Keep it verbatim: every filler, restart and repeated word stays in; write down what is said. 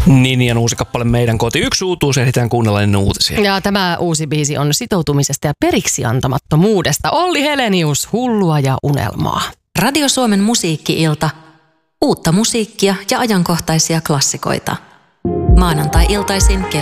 Ninian uusi kappale Meidän koti. Yksi uutuus, ehditään kuunnella ennen uutisia. Ja tämä uusi biisi on sitoutumisesta ja periksi antamattomuudesta. Olli Helenius, Hullua ja unelmaa. Radio Suomen musiikki-ilta. Uutta musiikkia ja ajankohtaisia klassikoita. Maanantai-iltaisin kello